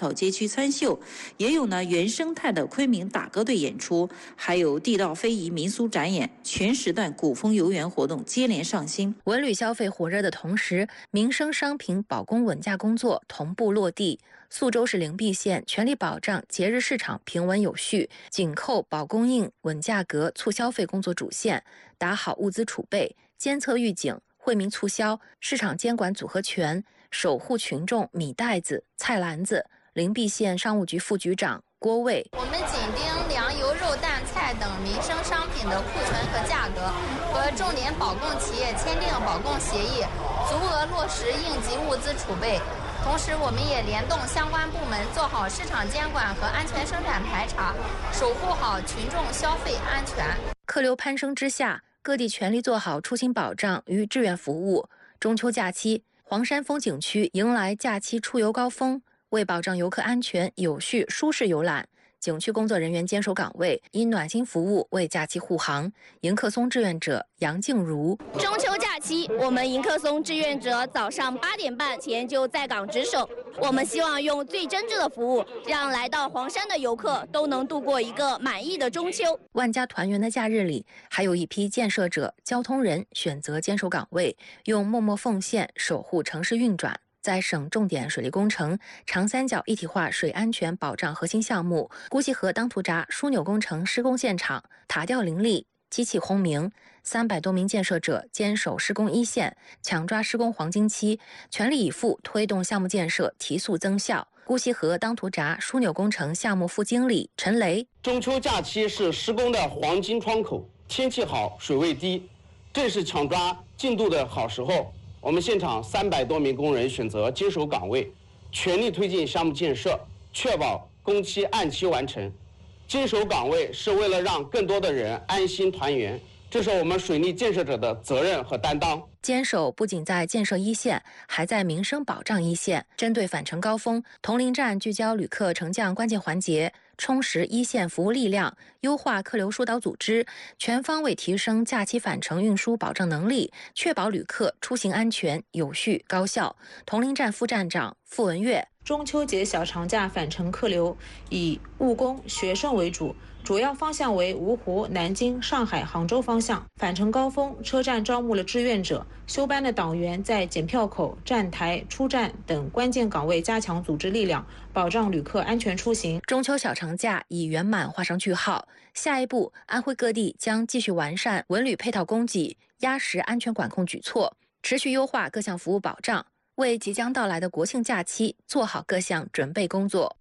草街区参秀，也有呢原生态的昆明打歌队演出，还有地道非遗民俗展演，全时段古风游园活动接连上新。 文旅消费火热的同时，民生商品保供稳价工作同步落地。宿州市灵璧县全力保障节日市场平稳有序，紧扣保供应、稳价格、促消费工作主线，打好物资储备、监测预警、惠民促销、市场监管组合拳，守护群众米袋子、菜篮子。灵璧县商务局副局长郭卫： 我们紧盯粮油肉蛋菜等民生商品的库存和价格，和重点保供企业签订保供协议，足额落实应急物资储备。同时，我们也联动相关部门做好市场监管和安全生产排查，守护好群众消费安全。 客流攀升之下，各地全力做好出行保障与志愿服务。中秋假期，黄山风景区迎来假期出游高峰，为保障游客安全、有序、舒适游览，景区工作人员坚守岗位，以暖心服务为假期护航。迎客松志愿者杨静茹： 中秋假期，我们迎客松志愿者早上8点半前就在岗值守。我们希望用最真挚的服务，让来到黄山的游客都能度过一个满意的中秋。 万家团圆的假日里，还有一批建设者、交通人选择坚守岗位，用默默奉献守护城市运转。在省重点水利工程长三角一体化水安全保障核心项目姑溪河当涂闸枢纽工程施工现场，塔吊林立，机器轰鸣，300多名建设者坚守施工一线，抢抓施工黄金期，全力以赴推动项目建设提速增效。姑溪河当涂闸枢纽工程项目副经理陈雷： 中秋假期是施工的黄金窗口，天气好，水位低，正是抢抓进度的好时候。我们现场300多名工人选择坚守岗位，全力推进项目建设，确保工期按期完成。坚守岗位是为了让更多的人安心团圆，这是我们水利建设者的责任和担当。 坚守不仅在建设一线，还在民生保障一线。针对返程高峰，铜陵站聚焦旅客乘降关键环节，充实一线服务力量，优化客流疏导组织，全方位提升假期返程运输保障能力，确保旅客出行安全、有序、高效。铜陵站副站长傅文月： 中秋节小长假返程客流以务工、学生为主，主要方向为芜湖、南京、上海、杭州方向。返程高峰，车站招募了志愿者，休班的党员在检票口、站台、出站等关键岗位加强组织力量，保障旅客安全出行。 中秋小长假已圆满画上句号，下一步，安徽各地将继续完善文旅配套供给，压实安全管控举措，持续优化各项服务保障，为即将到来的国庆假期做好各项准备工作。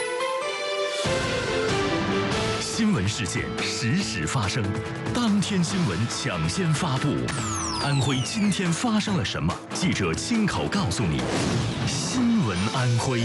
新闻事件实时发生，当天新闻抢先发布。安徽今天发生了什么？记者亲口告诉你。新闻安徽。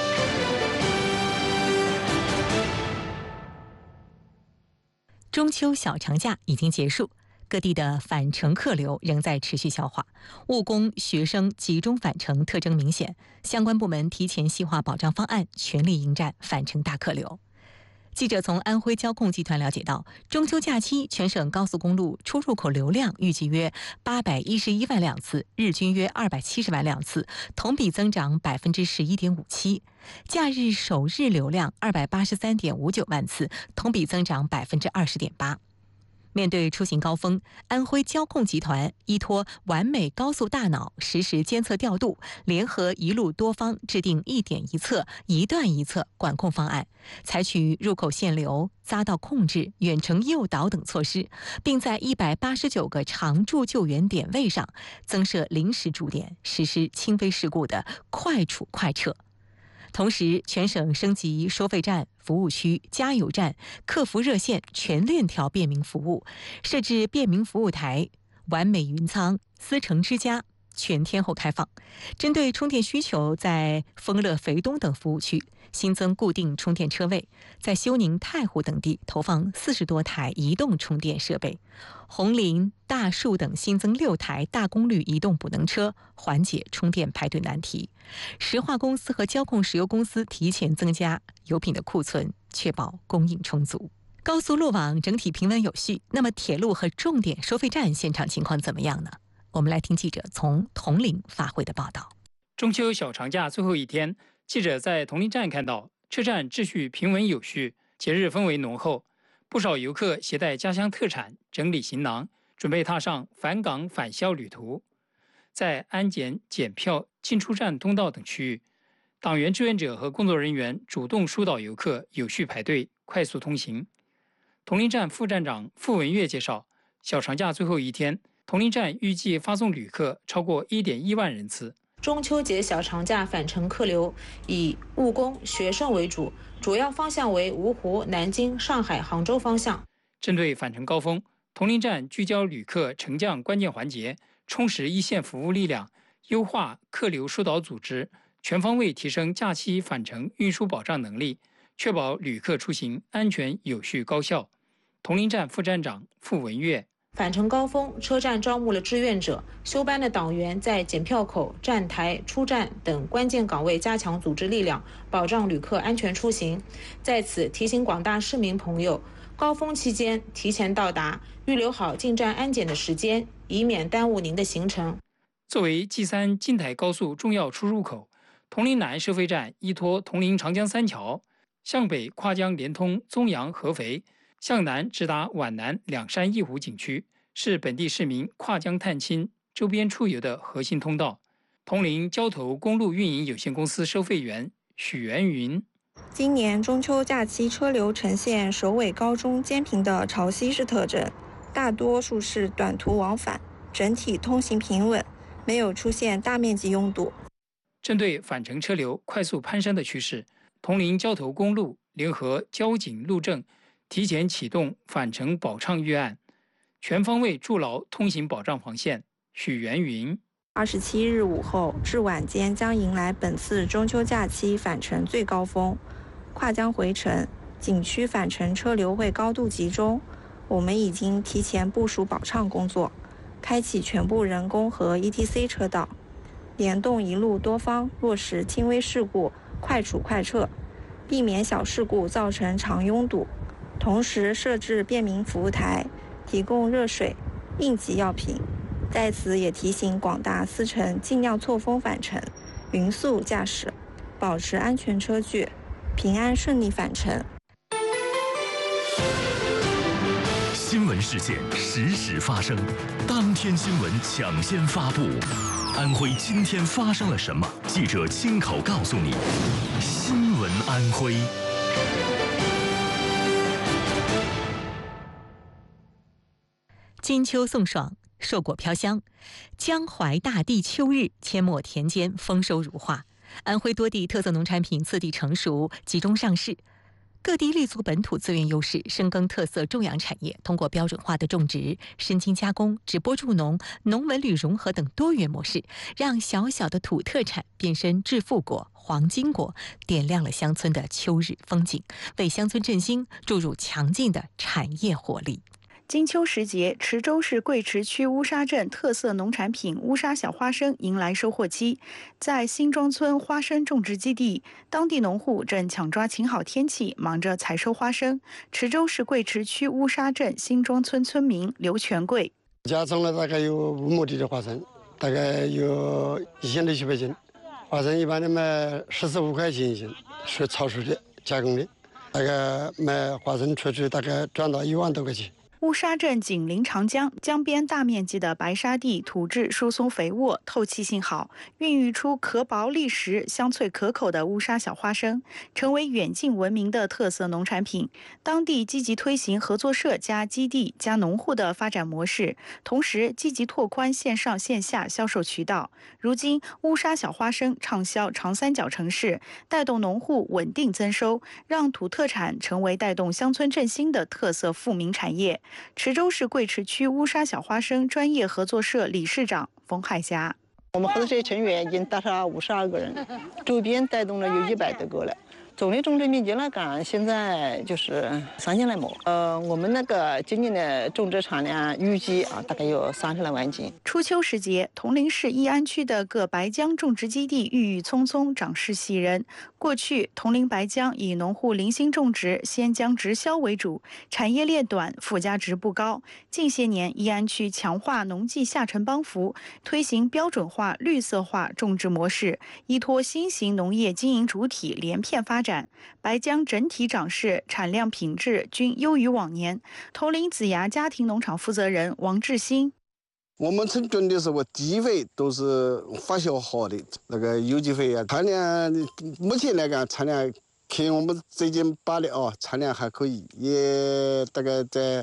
中秋小长假已经结束，各地的返程客流仍在持续消化，务工、学生集中返程特征明显。相关部门提前细化保障方案，全力迎战返程大客流。记者从安徽交控集团了解到，中秋假期全省高速公路出入口流量预计约811万辆次，日均约270万辆次，同比增长11.57%。假日首日流量283.59万次，同比增长20.8%。面对出行高峰，安徽交控集团依托完美高速大脑实时监测调度，联合一路多方制定一点一策、一段一策管控方案，采取入口限流、匝道控制、远程诱导等措施，并在189个常驻救援点位上增设临时驻点，实施轻微事故的快处快撤。同时，全省升级收费站、服务区、加油站、客服热线全链条便民服务，设置便民服务台，完美云仓、思城之家全天候开放。针对充电需求，在丰乐、肥东等服务区新增固定充电车位，在休宁、太湖等地投放40多台移动充电设备，红林、大树等新增6台大功率移动补能车，缓解充电排队难题。石化公司和交控石油公司提前增加油品的库存，确保供应充足。高速路网整体平稳有序，那么铁路和重点收费站现场情况怎么样呢？我们来听记者从铜陵发回的报道。 中秋小长假最后一天， 记者在铜陵站看到，车站秩序平稳有序，节日氛围浓厚，不少游客携带家乡特产，整理行囊，准备踏上返岗返校旅途。在安检、检票、进出站通道等区域，党员志愿者和工作人员主动疏导游客有序排队，快速通行。铜陵站副站长傅文月介绍，小长假最后一天，铜陵站预计发送旅客超过1.1万人次。 中秋节小长假返程客流以务工、学生为主，主要方向为芜湖、南京、上海、杭州方向。 针对返程高峰，铜陵站聚焦旅客乘降关键环节，充实一线服务力量，优化客流疏导组织，全方位提升假期返程运输保障能力，确保旅客出行安全、有序、高效。铜陵站副站长傅文月。 返程高峰，车站招募了志愿者，休班的党员在检票口、站台、出站等关键岗位加强组织力量，保障旅客安全出行。在此提醒广大市民朋友，高峰期间提前到达，预留好进站安检的时间，以免耽误您的行程。 作为G3京台高速重要出入口，铜陵南收费站依托铜陵长江三桥，向北跨江连通宗阳、合肥，向南直达皖南两山一湖景区，是本地市民跨江探亲、周边出游的核心通道。铜陵交投公路运营有限公司收费员许元云： 今年中秋假期车流呈现首尾高中兼平的潮汐式特征，大多数是短途往返，整体通行平稳，没有出现大面积拥堵。 针对返程车流快速攀升的趋势，铜陵交投公路联合交警路政，提前启动返程保畅预案，全方位筑牢通行保障防线。许元云 ：27日午后至晚间将迎来本次中秋假期返程最高峰，跨江回程、景区返程车流会高度集中。我们已经提前部署保畅工作，开启全部人工和 ETC 车道，联动一路多方，落实轻微事故快处快撤，避免小事故造成长拥堵。同时设置便民服务台，提供热水、应急药品。在此也提醒广大司乘尽量错峰返程，匀速驾驶，保持安全车距，平安顺利返程。 新闻事件实时发生，当天新闻抢先发布。安徽今天发生了什么？记者亲口告诉你。新闻安徽。 金秋送爽，硕果飘香，江淮大地秋日，阡陌田间丰收如画。安徽多地特色农产品次第成熟，集中上市。各地立足本土资源优势，深耕特色种养产业，通过标准化的种植、深精加工、直播助农、农文旅融合等多元模式，让小小的土特产变身致富果、黄金果，点亮了乡村的秋日风景，为乡村振兴注入强劲的产业活力。 金秋时节，池州市贵池区乌沙镇特色农产品乌沙小花生迎来收获期。在新庄村花生种植基地，当地农户正抢抓晴好天气，忙着采收花生。池州市贵池区乌沙镇新庄村村民刘全贵： 家种了大概有5亩地的花生，大概有1600斤。花生一般的卖14、15块钱一斤，是超市的加工的，大概卖花生出去大概赚到1万多块钱。 乌沙镇紧邻长江，江边大面积的白沙地土质疏松肥沃，透气性好，孕育出壳薄粒实、香脆可口的乌沙小花生，成为远近闻名的特色农产品。当地积极推行合作社加基地加农户的发展模式，同时积极拓宽线上线下销售渠道。如今，乌沙小花生畅销长三角城市，带动农户稳定增收，让土特产成为带动乡村振兴的特色富民产业。池州市贵池区乌沙小花生专业合作社理事长冯海霞： 我们合作社成员已经达到52个人，周边带动了有100多个了。 总的种植面积来讲，现在就是3000来亩。我们那个今年的种植产量预计大概有30来万斤。 初秋时节，铜陵市义安区的各白姜种植基地郁郁葱葱，长势喜人。过去，铜陵白姜以农户零星种植、鲜姜直销为主，产业链短，附加值不高。近些年，义安区强化农技下沉帮扶，推行标准化、绿色化种植模式，依托新型农业经营主体连片发展，白姜整体长势、产量、品质均优于往年。铜陵子牙家庭农场负责人王志新。 我们成种的时候，地肥都是发酵好的，那个有机肥产量目前来讲，产量看我们最近拔的产量还可以，也大概在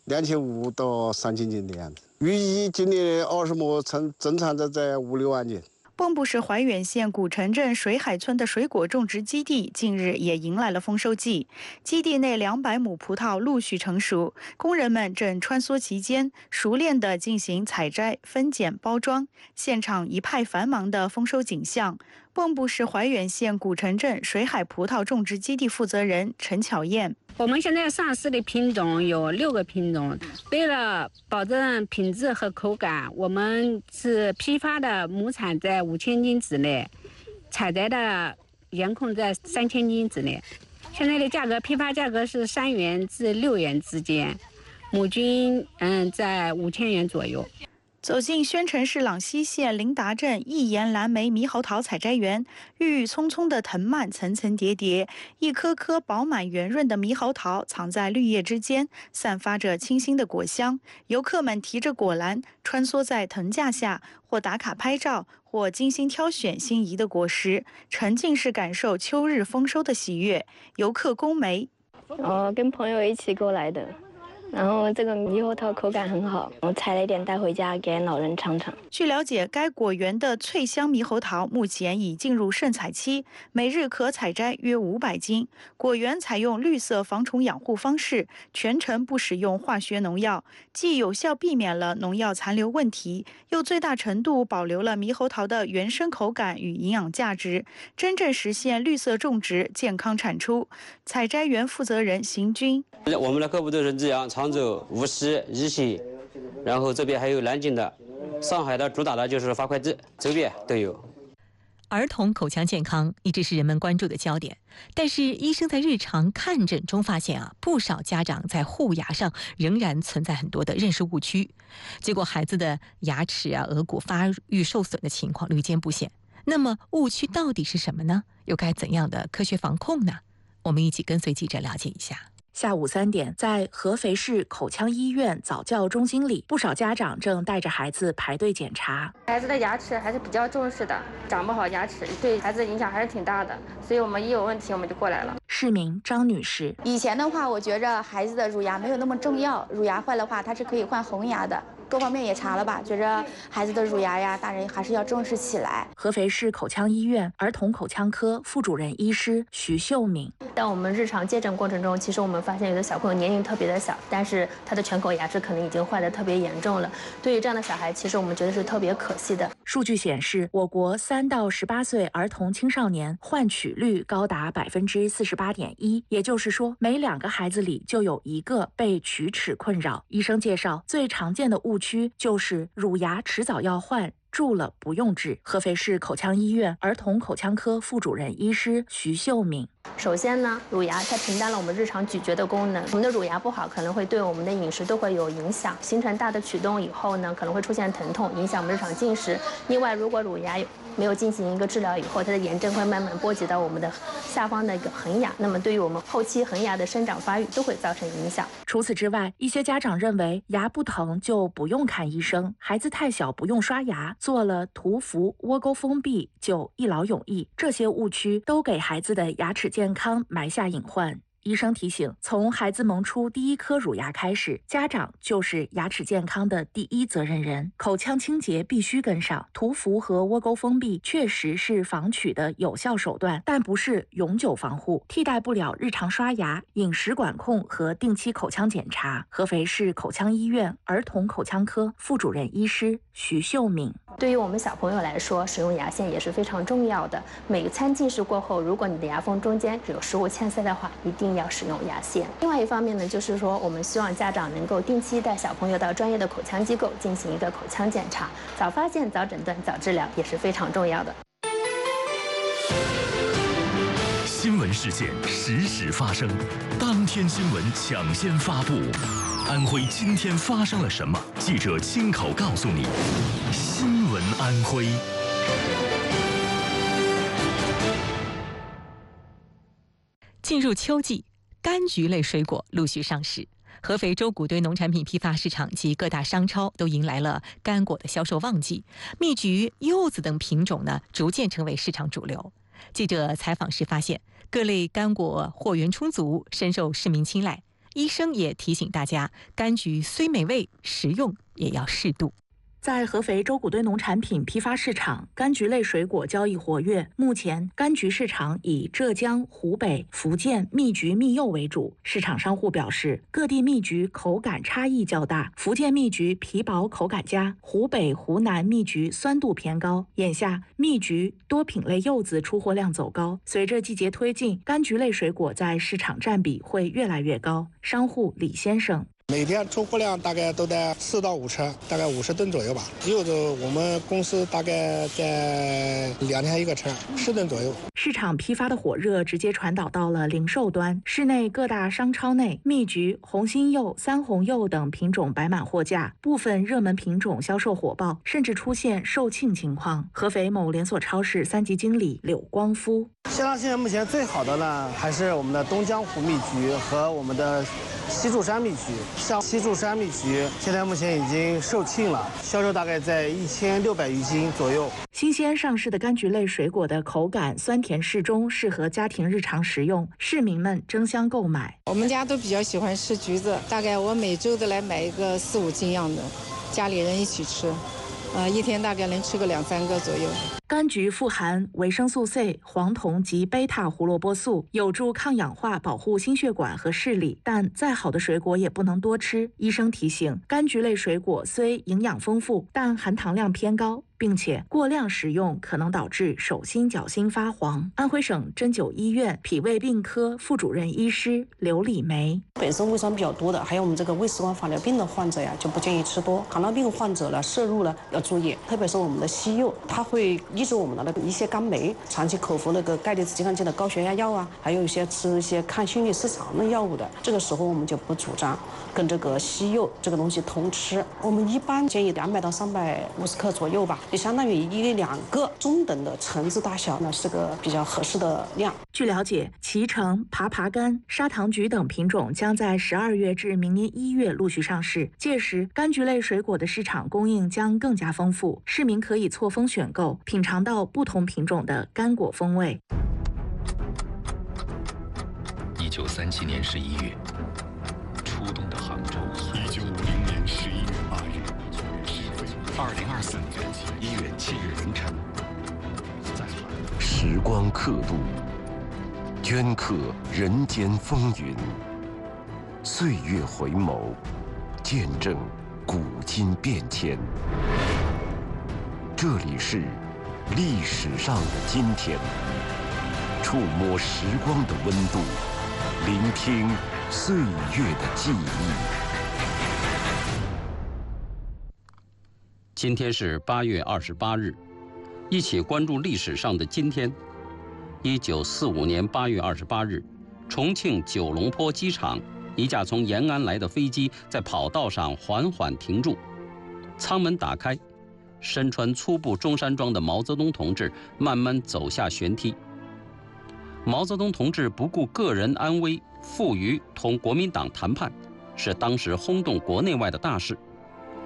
2500到3000斤的样子。预计今年20亩增产在5、6万斤。 蚌埠市怀远县古城镇水海村的水果种植基地近日也迎来了丰收季，基地内200亩葡萄陆续成熟，工人们正穿梭其间，熟练地进行采摘、分拣、包装，现场一派繁忙的丰收景象。蚌埠市怀远县古城镇水海葡萄种植基地负责人陈巧燕。 我们现在上市的品种有6个品种，为了保证品质和口感，我们是批发的亩产在5000斤之内，采摘的严控在3000斤之内。现在的价格，批发价格是3元至6元之间，亩均在5000元左右。 走进宣城市朗西县临达镇一岩蓝莓猕猴桃采摘园，郁郁葱葱的藤蔓层层叠叠，一颗颗饱满圆润的猕猴桃藏在绿叶之间，散发着清新的果香。游客们提着果篮穿梭在藤架下，或打卡拍照，或精心挑选心仪的果实，沉浸式感受秋日丰收的喜悦。游客龚梅， 跟朋友一起过来的。然后这个猕猴桃口感很好，我采了一点带回家给老人尝尝。 据了解，该果园的脆香猕猴桃目前已进入盛采期，每日可采摘约500斤。果园采用绿色防虫养护方式，全程不使用化学农药，既有效避免了农药残留问题，又最大程度保留了猕猴桃的原生口感与营养价值，真正实现绿色种植、健康产出。采摘园负责人邢军， 我们的客户都是资阳、常州、无锡、宜兴，然后这边还有南京的、上海的，主打的就是发快递，周边都有。 儿童口腔健康一直是人们关注的焦点，但是医生在日常看诊中发现不少家长在护牙上仍然存在很多的认识误区，结果孩子的牙齿颌骨发育受损的情况屡见不鲜。那么误区到底是什么呢？又该怎样的科学防控呢？我们一起跟随记者了解一下。 下午3点，在合肥市口腔医院早教中心里，不少家长正带着孩子排队检查。 孩子的牙齿还是比较重视的，长不好牙齿对孩子的影响还是挺大的，所以我们一有问题我们就过来了。 市民张女士， 以前的话，我觉着孩子的乳牙没有那么重要，乳牙坏的话，它是可以换红牙的。各方面也查了吧，觉着孩子的乳牙呀，大人还是要重视起来。 合肥市口腔医院儿童口腔科副主任医师徐秀敏， 在我们日常接诊过程中，其实我们发现有的小朋友年龄特别的小，但是他的全口牙齿可能已经坏得特别严重了。对于这样的小孩，其实我们觉得是特别可惜的。 数据显示，我国3到18岁儿童青少年换齿率高达48.1%，也就是说，每2个孩子里就有1个被龋齿困扰。医生介绍，最常见的误区就是乳牙迟早要换，蛀了不用治。合肥市口腔医院儿童口腔科副主任医师徐秀敏， 首先呢，乳牙它承担了我们日常咀嚼的功能，我们的乳牙不好，可能会对我们的饮食都会有影响，形成大的龋洞以后呢，可能会出现疼痛，影响我们日常进食。另外，如果乳牙没有进行一个治疗以后，它的炎症会慢慢波及到我们的下方的一个恒牙，那么对于我们后期恒牙的生长发育都会造成影响。 除此之外，一些家长认为牙不疼就不用看医生，孩子太小不用刷牙，做了涂氟窝沟封闭就一劳永逸，这些误区都给孩子的牙齿健康埋下隐患。 医生提醒，从孩子萌出第一颗乳牙开始，家长就是牙齿健康的第一责任人。口腔清洁必须跟上，涂氟和窝沟封闭确实是防龋的有效手段，但不是永久防护，替代不了日常刷牙、饮食管控和定期口腔检查。合肥市口腔医院儿童口腔科副主任医师徐秀敏： 对于我们小朋友来说，使用牙线也是非常重要的。每餐进食过后，如果你的牙缝中间有食物嵌塞的话，一定要使用牙线。另外一方面呢，就是说我们希望家长能够定期带小朋友到专业的口腔机构进行一个口腔检查，早发现、早诊断、早治疗也是非常重要的。 新闻事件实时发生，当天新闻抢先发布。安徽今天发生了什么？记者亲口告诉你。新闻安徽。 进入秋季，柑橘类水果陆续上市。合肥周谷堆农产品批发市场及各大商超都迎来了干果的销售旺季，蜜橘、柚子等品种呢，逐渐成为市场主流。记者采访时发现，各类干果货源充足，深受市民青睐。医生也提醒大家，柑橘虽美味，食用也要适度。在合肥周谷堆农产品批发市场，柑橘类水果交易活跃。目前，柑橘市场以浙江、湖北、福建蜜橘、蜜柚为主。市场商户表示，各地蜜橘口感差异较大，福建蜜橘皮薄口感佳，湖北、湖南蜜橘酸度偏高。眼下，蜜橘、多品类柚子出货量走高，随着季节推进，柑橘类水果在市场占比会越来越高。商户李先生： 每天出货量大概都在4到5车，大概50吨左右吧。柚子我们公司大概在2天1个车，10吨左右。 市场批发的火热直接传导到了零售端，市内各大商超内，蜜橘、红心柚、三红柚等品种摆满货架，部分热门品种销售火爆，甚至出现售罄情况。合肥某连锁超市3级经理柳光夫： 现在目前最好的呢，还是我们的东江湖蜜橘和我们的西柱山蜜橘。像西柱山蜜橘现在目前已经售罄了，销售大概在1600余斤左右。 新鲜上市的柑橘类水果的口感酸甜适中，适合家庭日常食用，市民们争相购买。 我们家都比较喜欢吃橘子，大概我每周都来买一个4、5斤样的，家里人一起吃，一天大概能吃个2、3个左右。 柑橘富含维生素 C、黄酮及贝塔胡萝卜素，有助抗氧化，保护心血管和视力。但再好的水果也不能多吃。医生提醒，柑橘类水果虽营养丰富，但含糖量偏高，并且过量食用可能导致手心脚心发黄。安徽省针灸医院脾胃病科副主任医师刘丽梅： 本身胃酸比较多的，还有我们这个胃食管乏疗病的患者呀，就不建议吃多。糖尿病患者呢，摄入呢要注意，特别是我们的西柚，它会抑制我们的那个一些肝酶，长期口服那个钙离子激亢剂的高血压药啊，还有一些吃一些抗心律失常的药物的，这个时候我们就不主张跟这个西柚这个东西同吃。我们一般建议200到350克左右吧，就相当于1-2个中等的橙子大小，那是个比较合适的量。 据了解，脐橙、爬爬柑、砂糖橘等品种将在12月至明年1月陆续上市，届时柑橘类水果的市场供应将更加丰富，市民可以错峰选购，品尝到不同品种的干果风味。 1937年11月，初冬的杭州。1950年11月8日，2024年1月7日凌晨。时光刻度，镌刻人间风云；岁月回眸，见证古今变迁。这里是历史上的今天，触摸时光的温度，聆听岁月的记忆。 今天是8月28日，一起关注历史上的今天。1945年8月28日，重庆九龙坡机场，一架从延安来的飞机在跑道上缓缓停住，舱门打开，身穿粗布中山装的毛泽东同志慢慢走下舷梯。毛泽东同志不顾个人安危，赴渝同国民党谈判，是当时轰动国内外的大事。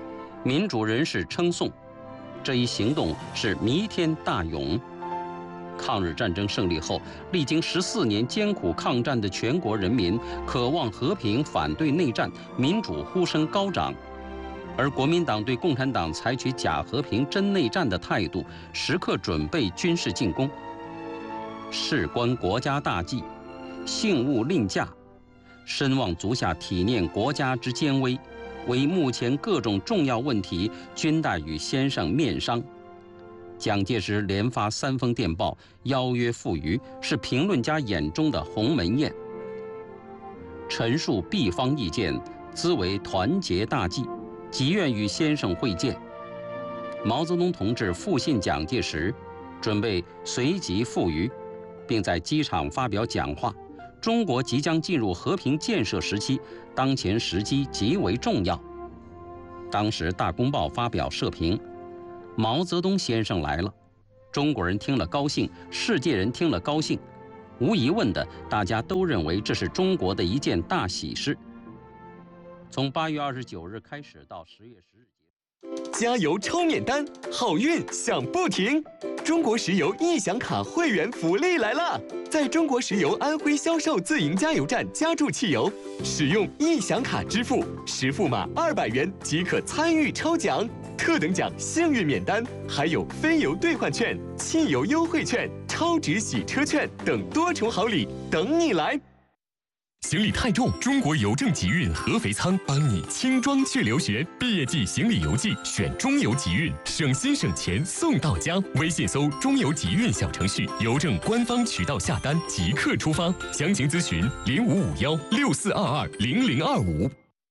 民主人士称颂，这一行动是弥天大勇。 抗日战争胜利后，历经14年艰苦抗战的全国人民渴望和平，反对内战，民主呼声高涨。而国民党对共产党采取假和平真内战的态度，时刻准备军事进攻。事关国家大计，幸勿令驾，深望足下体念国家之艰危，为目前各种重要问题均待与先生面商。蒋介石连发3封电报，邀约赴渝，是评论家眼中的鸿门宴。陈述毕方意见，兹为团结大计，急愿与先生会见。毛泽东同志复信蒋介石，准备随即赴渝，并在机场发表讲话。中国即将进入和平建设时期，当前时机极为重要。当时《大公报》发表社评：毛泽东先生来了，中国人听了高兴，世界人听了高兴。无疑问的，大家都认为这是中国的一件大喜事。从8月29日开始到10月10日， 加油抽免单，好运享不停！中国石油易享卡会员福利来了！在中国石油安徽销售自营加油站加注汽油，使用易享卡支付，实付码200元即可参与抽奖。特等奖幸运免单，还有非油兑换券、汽油优惠券、超值洗车券等多重好礼等你来。 行李太重，中国邮政集运合肥仓帮你轻装去留学。毕业季行李邮寄选中邮集运，省心省钱送到家。微信搜中邮集运小程序，邮政官方渠道下单即刻出发。详情咨询055164220025。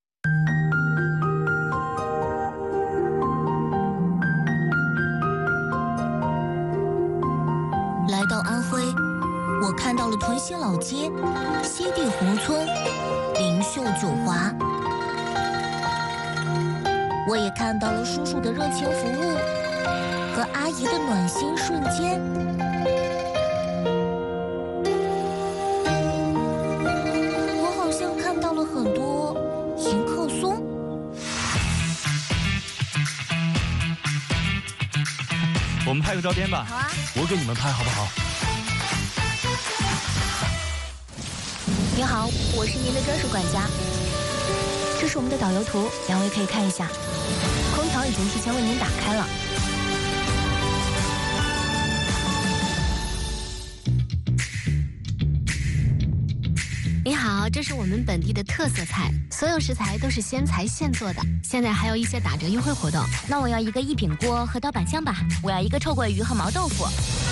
来到安徽，我看到了屯溪老街、西递宏村、灵秀九华，我也看到了叔叔的热情服务和阿姨的暖心瞬间。我好像看到了很多迎客松。 我们拍个照片吧。 好啊， 我给你们拍好不好？ 你好，我是您的专属管家。这是我们的导游图，两位可以看一下。空调已经提前为您打开了。你好，这是我们本地的特色菜，所有食材都是鲜采现做的，现在还有一些打折优惠活动。那我要一个一品锅和刀板香吧，我要一个臭鳜鱼和毛豆腐。